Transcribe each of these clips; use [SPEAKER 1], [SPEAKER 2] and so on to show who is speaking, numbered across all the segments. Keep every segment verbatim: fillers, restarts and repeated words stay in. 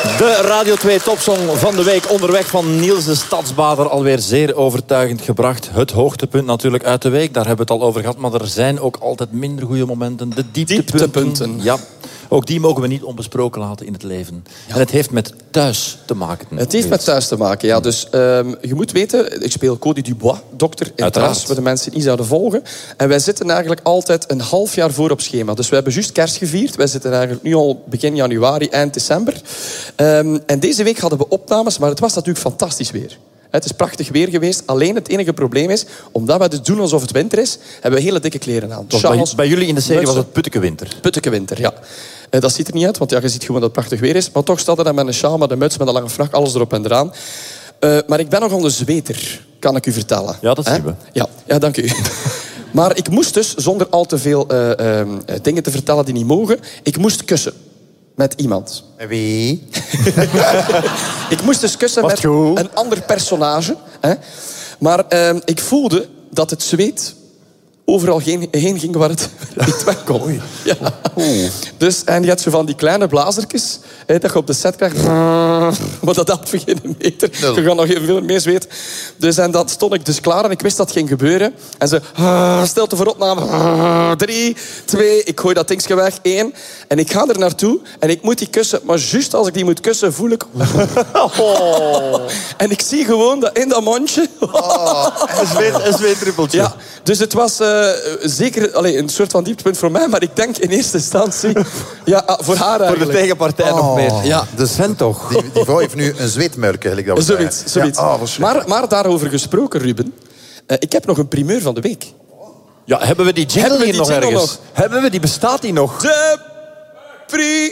[SPEAKER 1] De Radio twee topsong van de week onderweg van Niels de Stadsbader. Alweer zeer overtuigend gebracht. Het hoogtepunt natuurlijk uit de week. Daar hebben we het al over gehad. Maar er zijn ook altijd minder goede momenten. De dieptepunten.
[SPEAKER 2] Dieptepunten.
[SPEAKER 1] Ja. Ook die mogen we niet onbesproken laten in het leven. Ja. En het heeft met thuis te maken.
[SPEAKER 2] Het heeft met thuis te maken, ja. Dus um, je moet weten, ik speel Cody Dubois, dokter in Tras, voor de mensen die het niet zouden volgen. En wij zitten eigenlijk altijd een half jaar voor op schema. Dus we hebben juist kerst gevierd. Wij zitten eigenlijk nu al begin januari, eind december. Um, en deze week hadden we opnames, maar het was natuurlijk fantastisch weer. Het is prachtig weer geweest. Alleen het enige probleem is, omdat we dus doen alsof het winter is, hebben we hele dikke kleren aan.
[SPEAKER 1] Bij, bij jullie in de serie was het putteke winter.
[SPEAKER 2] Putteke winter, ja. Uh, dat ziet er niet uit, want ja, je ziet gewoon dat het prachtig weer is. Maar toch staat er dan met een sjaal, met een muts, met een lange vracht, alles erop en eraan. Uh, maar ik ben nogal een zweter, kan ik u vertellen.
[SPEAKER 1] Ja, dat zien we.
[SPEAKER 2] Ja, ja, dank u. Maar ik moest dus, zonder al te veel uh, uh, dingen te vertellen die niet mogen, ik moest kussen. Met iemand.
[SPEAKER 3] Wie?
[SPEAKER 2] Ik moest dus kussen
[SPEAKER 1] Wat
[SPEAKER 2] met
[SPEAKER 1] goed.
[SPEAKER 2] een ander personage. Hè. Maar uh, ik voelde dat het zweet overal heen, heen ging waar het niet weg kon. Ja. Dus, en je hebt zo van die kleine blazertjes, hè, dat je op de set krijgt. Maar dat had voor geen meter. Je gaat nog veel meer zweet. Dus en dan stond ik dus klaar en ik wist dat het ging gebeuren. En ze, stilte voor opname. Drie, twee, ik gooi dat dingetje weg. Één. En ik ga er naartoe en ik moet die kussen. Maar juist als ik die moet kussen, voel ik... Oh. En ik zie gewoon dat in dat mondje...
[SPEAKER 1] Oh, een, zweet, een zweetdruppeltje.
[SPEAKER 2] Ja, dus het was uh, zeker allez, een soort van dieptepunt voor mij. Maar ik denk in eerste instantie... Ja, voor haar eigenlijk.
[SPEAKER 1] Voor de tegenpartij
[SPEAKER 3] oh.
[SPEAKER 1] nog meer.
[SPEAKER 2] Ja.
[SPEAKER 1] Dus Sven toch.
[SPEAKER 3] Die, die vrouw heeft nu een zweetmuilke, gelijk dat we
[SPEAKER 2] Zoiets,
[SPEAKER 3] zeggen.
[SPEAKER 2] zoiets.
[SPEAKER 3] Ja, oh,
[SPEAKER 2] maar, maar daarover gesproken, Ruben. Uh, ik heb nog een primeur van de week.
[SPEAKER 1] Ja, hebben we die jingle
[SPEAKER 2] Hebben we
[SPEAKER 1] hier
[SPEAKER 2] die
[SPEAKER 1] nog
[SPEAKER 2] jingle
[SPEAKER 1] ergens?
[SPEAKER 2] nog?
[SPEAKER 1] Hebben we die? Bestaat die nog?
[SPEAKER 2] De pri...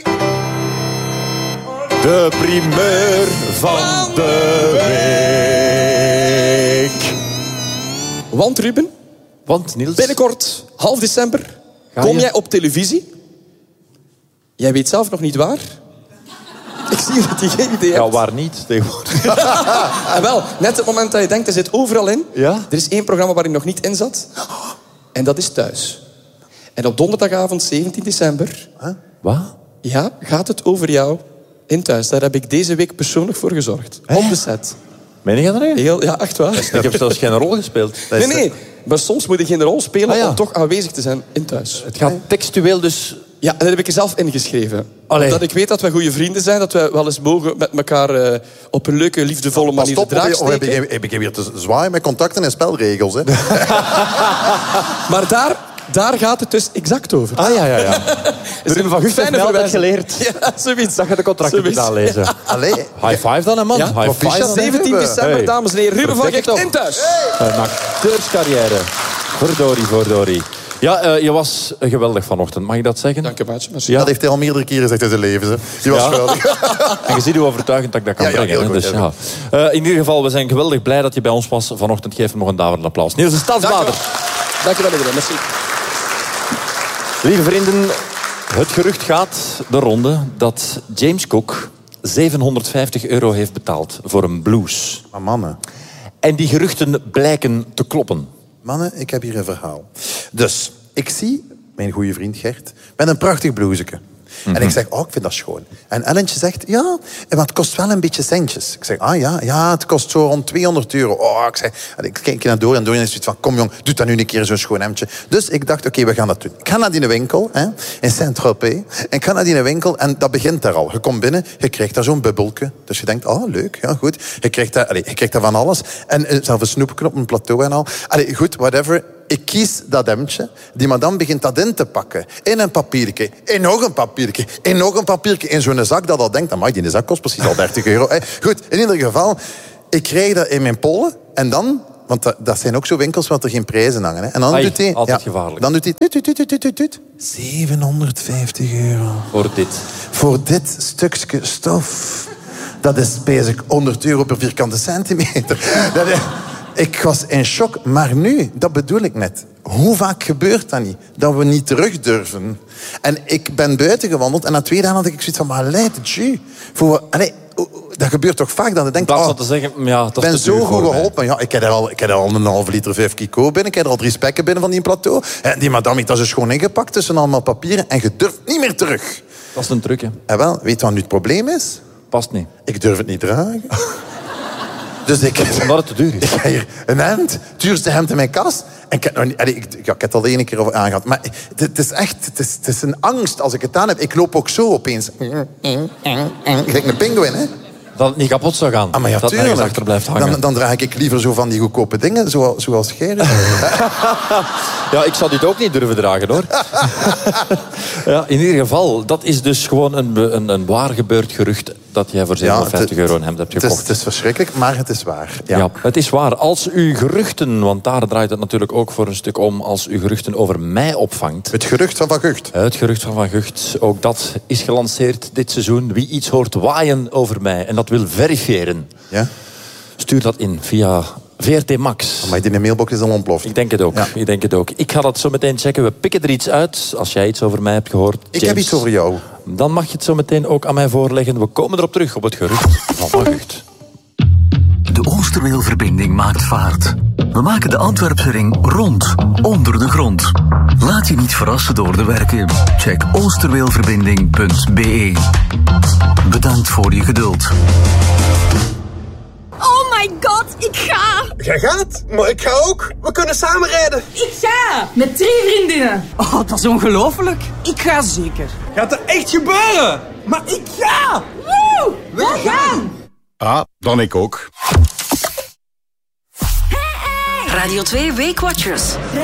[SPEAKER 1] De primeur van de week.
[SPEAKER 2] Want Ruben,
[SPEAKER 1] Want Niels...
[SPEAKER 2] binnenkort, half december,
[SPEAKER 1] Ga
[SPEAKER 2] kom
[SPEAKER 1] je?
[SPEAKER 2] jij op televisie. Jij weet zelf nog niet waar. Ik zie dat je geen idee hebt.
[SPEAKER 1] Ja, waar niet tegenwoordig.
[SPEAKER 2] En wel, net het moment dat je denkt, er zit overal in.
[SPEAKER 1] Ja?
[SPEAKER 2] Er is één programma waar ik nog niet in zat. En dat is Thuis. En op donderdagavond, zeventien december...
[SPEAKER 3] Huh?
[SPEAKER 1] Wat?
[SPEAKER 2] Ja, gaat het over jou in Thuis. Daar heb ik deze week persoonlijk voor gezorgd.
[SPEAKER 1] Hè?
[SPEAKER 2] Op de set.
[SPEAKER 1] Meen je dat nu?
[SPEAKER 2] Heel, ja, echt waar.
[SPEAKER 1] Ik heb zelfs geen rol gespeeld.
[SPEAKER 2] Nee, nee. Maar soms moet je geen rol spelen
[SPEAKER 1] Ah, ja.
[SPEAKER 2] om toch aanwezig te zijn in Thuis.
[SPEAKER 1] Het gaat textueel dus...
[SPEAKER 2] Ja, en dat heb ik er zelf ingeschreven.
[SPEAKER 1] Allee.
[SPEAKER 2] Omdat ik weet dat we goede vrienden zijn. Dat we wel eens mogen met elkaar uh, op een leuke, liefdevolle
[SPEAKER 3] Pas
[SPEAKER 2] manier de
[SPEAKER 3] op,
[SPEAKER 2] draak
[SPEAKER 3] of heb
[SPEAKER 2] steken.
[SPEAKER 3] ik, heb ik weer te zwaaien met contacten en spelregels. Hè?
[SPEAKER 2] Maar daar, daar gaat het dus exact over.
[SPEAKER 1] Ah, ja, ja, ja.
[SPEAKER 2] Is
[SPEAKER 1] Ruben van Gucht heeft mij altijd
[SPEAKER 2] verwijzing.
[SPEAKER 1] geleerd.
[SPEAKER 2] Ja, zoiets.
[SPEAKER 1] Dat je de contracten moet
[SPEAKER 2] Zoiets.
[SPEAKER 1] aanlezen.
[SPEAKER 3] Allee,
[SPEAKER 1] High five dan, hè, man.
[SPEAKER 2] Ja?
[SPEAKER 1] High five.
[SPEAKER 3] Proficiat.
[SPEAKER 2] zeventien december,
[SPEAKER 1] Hey.
[SPEAKER 2] dames en heren. Ruben van
[SPEAKER 1] Perfect
[SPEAKER 2] Gicht
[SPEAKER 1] toch?
[SPEAKER 2] in Thuis.
[SPEAKER 1] Een acteurscarrière. Verdorie, verdorie. Ja, uh, je was geweldig vanochtend. Mag ik dat zeggen?
[SPEAKER 2] Dank je, maatje. Merci.
[SPEAKER 1] Ja.
[SPEAKER 3] dat heeft hij al meerdere keren gezegd in zijn leven. Hè. Die was
[SPEAKER 1] Ja.
[SPEAKER 3] geweldig.
[SPEAKER 1] En je ziet hoe overtuigend dat ik dat kan
[SPEAKER 3] Ja, ja,
[SPEAKER 1] brengen.
[SPEAKER 3] heel
[SPEAKER 1] hè.
[SPEAKER 3] goed,
[SPEAKER 1] Dus,
[SPEAKER 3] heel
[SPEAKER 1] ja. Uh, in ieder geval, we zijn geweldig blij dat je bij ons was vanochtend. Geef hem nog een daverend applaus. Niels de Stadsbader.
[SPEAKER 2] Dank je wel, iedereen. Merci.
[SPEAKER 1] Lieve vrienden, het gerucht gaat de ronde dat James Cook zevenhonderdvijftig euro heeft betaald voor een blues.
[SPEAKER 3] Maar mannen,
[SPEAKER 1] En die geruchten blijken te kloppen.
[SPEAKER 3] mannen, ik heb hier een verhaal. Dus, ik zie mijn goede vriend Gert met een prachtig blouseke. En ik zeg, oh, ik vind dat schoon. En Ellentje zegt, ja, maar het kost wel een beetje centjes. Ik zeg, ah ja, ja, het kost zo rond tweehonderd euro. Oh, ik zeg, en ik kijk naar door en door en is zoiets van, kom jong, doe dat nu een keer zo'n schoon hemdje. Dus ik dacht, oké, okay, we gaan dat doen. Ik ga naar die winkel, hè, in Saint-Tropez. En ik ga naar die winkel en dat begint daar al. Je komt binnen, je krijgt daar zo'n bubbelke. Dus je denkt, oh, leuk, ja, goed. Je krijgt daar, allez, je krijgt daar van alles. En uh, zelfs een snoepje op een plateau en al. Allee, goed, whatever. Ik kies dat hemdje. Die madame begint dat in te pakken. In een papiertje. In nog een papiertje. In nog een papiertje. In zo'n zak dat al denkt, amai, die zak kost precies al dertig euro. Hè. Goed, in ieder geval. Ik krijg dat in mijn pollen. En dan, want dat, dat zijn ook zo winkels waar er geen prijzen hangen. Hè. En dan
[SPEAKER 1] Ai,
[SPEAKER 3] doet hij...
[SPEAKER 1] altijd gevaarlijk.
[SPEAKER 3] Dan doet hij... Tut, tut, tut, tut, tut, tut. zevenhonderdvijftig euro.
[SPEAKER 1] Voor dit.
[SPEAKER 3] Voor dit stukje stof. Dat is basic honderd euro per vierkante centimeter. Dat is... Ik was in shock, maar nu, dat bedoel ik net. Hoe vaak gebeurt dat niet? Dat we niet terug durven. En ik ben buiten gewandeld en na twee dagen had ik zoiets van, maar leid het je. Voor, allee, dat gebeurt toch vaak dat je denkt,
[SPEAKER 1] In plaats
[SPEAKER 3] oh,
[SPEAKER 1] van te zeggen, ja, dat
[SPEAKER 3] ik ben
[SPEAKER 1] is te duur
[SPEAKER 3] zo
[SPEAKER 1] voor
[SPEAKER 3] goed
[SPEAKER 1] mij.
[SPEAKER 3] geholpen. Ja, ik heb er al, ik heb er al een halve liter vijf kiko binnen. Ik heb er al drie spekken binnen van die plateau. En die madame heeft dat zo schoon ingepakt tussen allemaal papieren. En je durft niet meer terug.
[SPEAKER 1] Dat is een truc, hè.
[SPEAKER 3] En wel, weet je wat nu het probleem is?
[SPEAKER 1] past niet.
[SPEAKER 3] Ik durf het niet dragen. Dus ik...
[SPEAKER 1] Omdat het te duur is.
[SPEAKER 3] Ik ga hier een hemd, het duurste hemd in mijn kast. En ik heb, nog niet, allee, ik, ja, ik heb het al één keer over aangehad. Maar het, het is echt het is, het is een angst als ik het aan heb. Ik loop ook zo opeens. Gelijk een pinguïn, hè.
[SPEAKER 1] Dat het niet kapot zou gaan.
[SPEAKER 3] Ah, maar ja,
[SPEAKER 1] dat
[SPEAKER 3] tuurlijk.
[SPEAKER 1] nergens achter blijft hangen.
[SPEAKER 3] Dan, dan draag ik liever zo van die goedkope dingen, zoals, zoals jij.
[SPEAKER 1] Ja, ik zou dit ook niet durven dragen, hoor. Ja, in ieder geval, dat is dus gewoon een, een, een waar gebeurd gerucht dat jij voor zevenhonderdvijftig euro een hemd hebt gekocht.
[SPEAKER 3] Het is, het is verschrikkelijk, maar het is waar. Ja.
[SPEAKER 1] Ja, het is waar. Als u geruchten, want daar draait het natuurlijk ook voor een stuk om, als u geruchten over mij opvangt.
[SPEAKER 3] Het gerucht van Van Gucht.
[SPEAKER 1] Het gerucht van Van Gucht, ook dat is gelanceerd dit seizoen. Wie iets hoort waaien over mij en dat wil verifiëren,
[SPEAKER 3] Ja?
[SPEAKER 1] stuur dat in via V R T Max.
[SPEAKER 3] Maar die mailbox is al ontploft.
[SPEAKER 1] Ik denk het ook.
[SPEAKER 3] Ja.
[SPEAKER 1] Ik denk het ook. Ik ga dat zo meteen checken. We pikken er iets uit. Als jij iets over mij hebt gehoord,
[SPEAKER 3] Ik
[SPEAKER 1] James,
[SPEAKER 3] heb iets over jou.
[SPEAKER 1] dan mag je het zo meteen ook aan mij voorleggen. We komen erop terug op het gerucht van Van Gucht.
[SPEAKER 4] De Oosterweelverbinding maakt vaart. We maken de Antwerpse ring rond, onder de grond. Laat je niet verrassen door de werken. Check oosterweelverbinding punt b e. Bedankt voor je geduld.
[SPEAKER 5] Oh my god, ik ga!
[SPEAKER 6] Jij gaat, maar ik ga ook. We kunnen samen rijden.
[SPEAKER 5] Ik ga! Met drie vriendinnen. Oh, dat is ongelooflijk. Ik ga zeker.
[SPEAKER 6] Gaat er echt gebeuren? Maar ik ga!
[SPEAKER 5] Woe! We gaan!
[SPEAKER 7] Ah, dan ik ook.
[SPEAKER 8] Radio twee Weekwatchers.